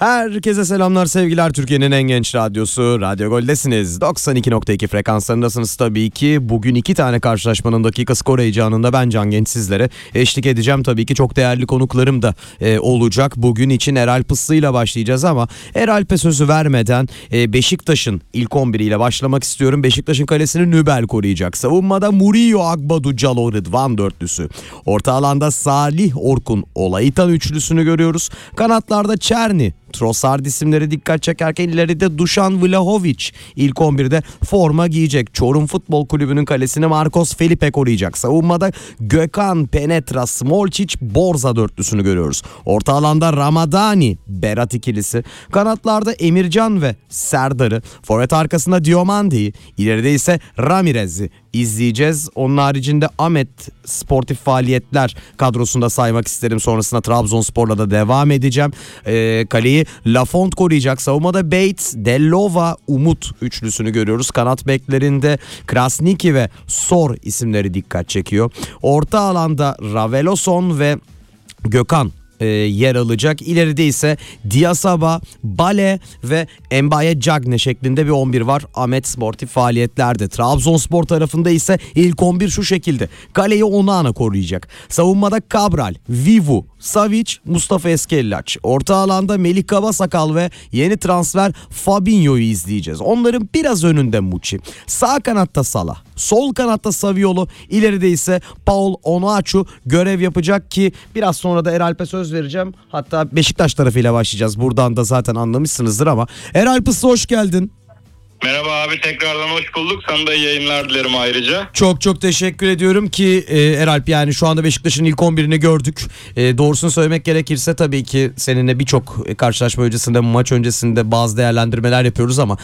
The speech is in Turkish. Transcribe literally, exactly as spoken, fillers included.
Herkese selamlar, sevgiler. Türkiye'nin en genç radyosu Radyo Gol'desiniz. doksan iki nokta iki frekanslarındasınız tabii ki. Bugün iki tane karşılaşmanın dakika skor heyecanında ben Can Genç sizlere eşlik edeceğim. Tabii ki çok değerli konuklarım da e, olacak. Bugün için Eralp Pıslı ile başlayacağız ama Eralp'e sözü vermeden e, Beşiktaş'ın ilk on biriyle başlamak istiyorum. Beşiktaş'ın kalesini Nübel koruyacak. Savunmada Murillo, Agbadu, Calo, Rıdvan dörtlüsü. Orta alanda Salih, Orkun, Olaitan üçlüsünü görüyoruz. Kanatlarda Çerni, Trossard isimleri dikkat çekerken ileride Dušan Vlahović ilk on birde forma giyecek. Çorum Futbol Kulübü'nün kalesini Marcos Felipe koruyacak. Savunmada Gökhan, Penetra, Smolcic, Borza dörtlüsünü görüyoruz. Orta alanda Ramadani, Berat ikilisi. Kanatlarda Emircan ve Serdar'ı. Forvet arkasında Diomandi'yi. İleride ise Ramirez'i izleyeceğiz. Onun haricinde Ahmet sportif faaliyetler kadrosunda saymak isterim. Sonrasında Trabzonspor'la da devam edeceğim. Ee, kaleyi Lafont koruyacak. Savunmada Bates, Dellova, Umut üçlüsünü görüyoruz. Kanat beklerinde Krasniki ve Sor isimleri dikkat çekiyor. Orta alanda Raveloson ve Gökhan e, yer alacak. İleride ise Diasaba, Bale ve Mbaye Cagne şeklinde bir on bir var. Ahmet sportif faaliyetlerde. Trabzonspor tarafında ise ilk on bir şu şekilde. Kaleyi Onana koruyacak. Savunmada Cabral, Vivu, Savic, Mustafa Eskellaç. Orta alanda Melih Kabasakal ve yeni transfer Fabinho'yu izleyeceğiz. Onların biraz önünde Muçi. Sağ kanatta Salah, sol kanatta Saviolo, ileride ise Paul Onuachu görev yapacak ki biraz sonra da Eralp'e söz vereceğim. Hatta Beşiktaş tarafıyla başlayacağız. Buradan da zaten anlamışsınızdır ama Eralp Pıslı, hoş geldin. Merhaba abi, tekrardan hoş bulduk. Sana da iyi yayınlar dilerim ayrıca. Çok çok teşekkür ediyorum ki e, Eralp, yani şu anda Beşiktaş'ın ilk on birini gördük. E, doğrusunu söylemek gerekirse tabii ki seninle birçok karşılaşma öncesinde, maç öncesinde bazı değerlendirmeler yapıyoruz ama